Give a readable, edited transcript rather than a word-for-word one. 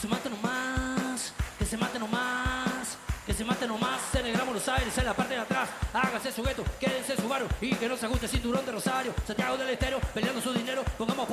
se mate nomás, que se mate nomás, que se mate nomás. En el Gran Buenos Aires, en la parte de atrás. Hágase su gueto, quédense en su barrio y que no se ajuste el cinturón de Rosario. Santiago del Estero, peleando su dinero, pongamos